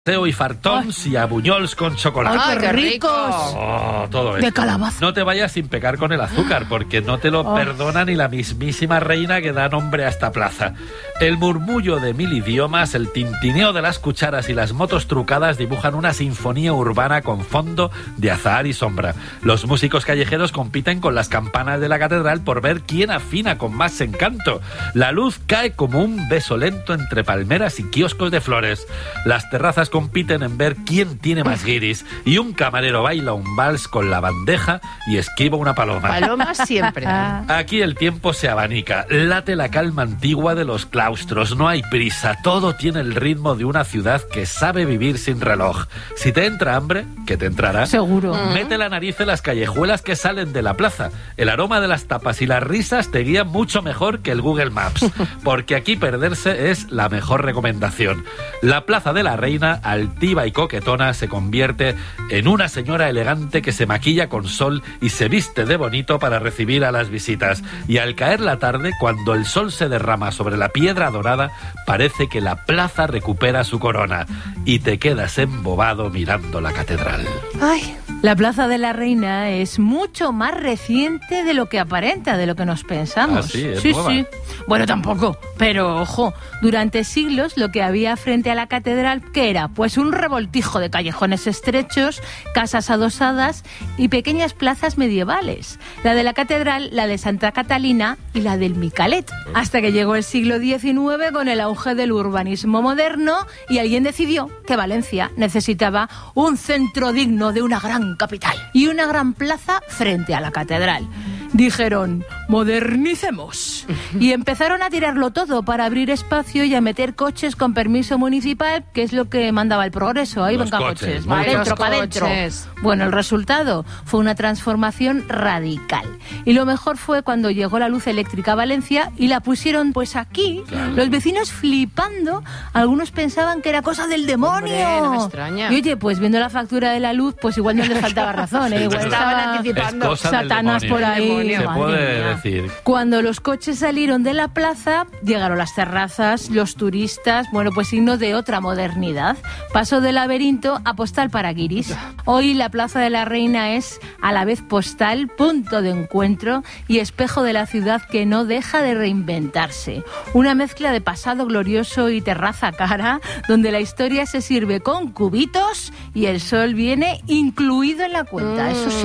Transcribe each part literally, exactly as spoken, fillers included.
y fartons y a buñols con chocolate. ¡Ay, qué ricos! Oh, todo eso. De calabaza. No te vayas sin pecar con el azúcar, porque no te lo oh. perdona ni la mismísima reina que da nombre a esta plaza. El murmullo de mil idiomas, el tintineo de las cucharas y las motos trucadas dibujan una sinfonía urbana con fondo de azahar y sombra. Los músicos callejeros compiten con las campanas de la catedral por ver quién afina con más encanto. La luz cae como un beso lento entre palmeras y kioscos de flores. Las terrazas compiten en ver quién tiene más guiris y un camarero baila un vals con la bandeja y esquiva una paloma. Paloma siempre. Aquí el tiempo se abanica, late la calma antigua de los claustros, no hay prisa, todo tiene el ritmo de una ciudad que sabe vivir sin reloj. Si te entra hambre, que te entrará, seguro. Mete la nariz en las callejuelas que salen de la plaza. El aroma de las tapas y las risas te guían mucho mejor que el Google Maps, porque aquí perderse es la mejor recomendación. La Plaza de la Reina, altiva y coquetona, se convierte en una señora elegante que se maquilla con sol y se viste de bonito para recibir a las visitas. Y al caer la tarde, cuando el sol se derrama sobre la piedra dorada, parece que la plaza recupera su corona y te quedas embobado mirando la catedral. Ay, la Plaza de la Reina es mucho más reciente de lo que aparenta, de lo que nos pensamos. ¿Ah, sí? ¿Es sí, nueva? sí. Bueno, tampoco, pero ojo, durante siglos lo que había frente a la catedral, ¿qué era? Pues un revoltijo de callejones estrechos, casas adosadas y pequeñas plazas medievales. La de la catedral, la de Santa Catalina y la del Micalet. Hasta que llegó el siglo diecinueve con el auge del urbanismo moderno y alguien decidió que Valencia necesitaba un centro digno de una gran capital y una gran plaza frente a la catedral. Dijeron, modernicemos. Y empezaron a tirarlo todo para abrir espacio y a meter coches con permiso municipal, que es lo que mandaba el progreso. Ahí vengan coches, para adentro, para adentro. Bueno, el resultado fue una transformación radical. Y lo mejor fue cuando llegó la luz eléctrica a Valencia y la pusieron pues aquí. Claro. Los vecinos flipando, algunos pensaban que era cosa del demonio. Hombre, no me extraña. Y oye, pues viendo la factura de la luz, pues igual no les faltaba razón, ¿eh? Sí, Igual estaban estaba anticipando. Satanás por ahí. Se Madre puede mía. decir. Cuando los coches salieron de la plaza, llegaron las terrazas, los turistas, bueno, pues signo de otra modernidad. Pasó de laberinto a postal para guiris. Hoy la Plaza de la Reina es a la vez postal, punto de encuentro y espejo de la ciudad que no deja de reinventarse. Una mezcla de pasado glorioso y terraza cara, donde la historia se sirve con cubitos y el sol viene incluido en la cuenta, mm. eso sí.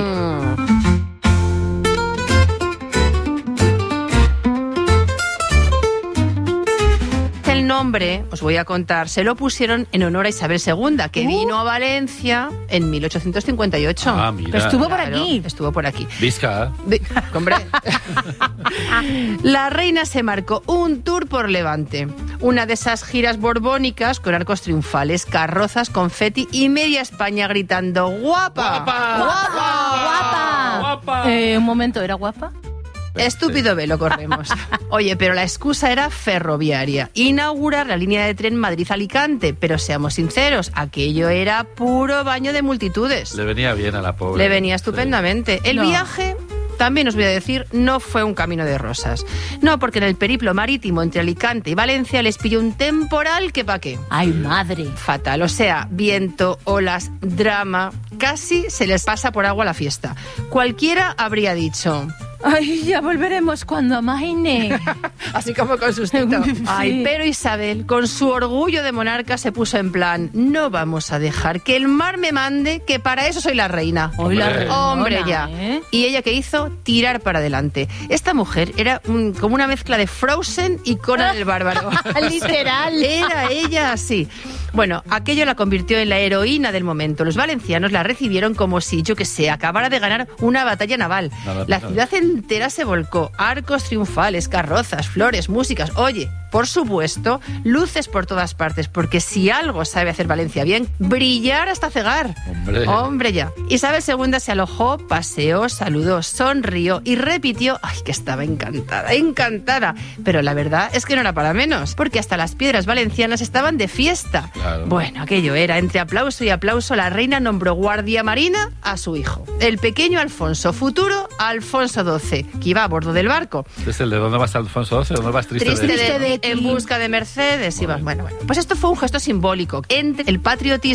El nombre, os voy a contar, se lo pusieron en honor a Isabel segunda, que uh. vino a Valencia en mil ochocientos cincuenta y ocho. Ah, mira. Pero estuvo por Claro, aquí. Estuvo por aquí. Visca. Vi- Hombre. La reina se marcó un tour por Levante. Una de esas giras borbónicas con arcos triunfales, carrozas, confeti y media España gritando ¡guapa! ¡Guapa! ¡Guapa! ¡Guapa! ¡Guapa! Eh, un momento, ¿era guapa? Estúpido velo corremos. Oye, pero la excusa era ferroviaria. Inaugurar la línea de tren Madrid-Alicante. Pero seamos sinceros, aquello era puro baño de multitudes. Le venía bien a la pobre. Le venía estupendamente. El No. viaje, también os voy a decir, no fue un camino de rosas. No, porque en el periplo marítimo entre Alicante y Valencia les pilló un temporal que pa' qué. ¡Ay, madre! Fatal, o sea, viento, olas, drama, casi se les pasa por agua la fiesta. Cualquiera habría dicho... ¡Ay, ya volveremos cuando amaine! Así como con sustito. Sí. Ay, pero Isabel, con su orgullo de monarca, se puso en plan, no vamos a dejar que el mar me mande, que para eso soy la reina. Hoy la Hombre. reina, Hombre, ya. ¿eh? ¿Y ella qué hizo? Tirar para adelante. Esta mujer era un- como una mezcla de Frozen y Conan el Bárbaro. Literal. Era ella así. Bueno, aquello la convirtió en la heroína del momento. Los valencianos la recibieron como si, yo que sé, acabara de ganar una batalla naval. Nada, La nada. ciudad entera se volcó. Arcos triunfales, carrozas, flores, músicas. Oye, por supuesto, luces por todas partes, porque si algo sabe hacer Valencia bien, brillar hasta cegar. Hombre. Hombre ya. Isabel segunda se alojó, paseó, saludó, sonrió y repitió, ay, que estaba encantada, encantada. Pero la verdad es que no era para menos, porque hasta las piedras valencianas estaban de fiesta. Claro. Bueno, aquello era, entre aplauso y aplauso, la reina nombró guardia marina a su hijo, el pequeño Alfonso, futuro Alfonso doce, que iba a bordo del barco. ¿Es el de dónde vas, Alfonso doce? ¿Dónde vas triste, Triste de de, Betty. En busca de Mercedes. Iban. Bueno, bueno. Pues esto fue un gesto simbólico entre el patriotismo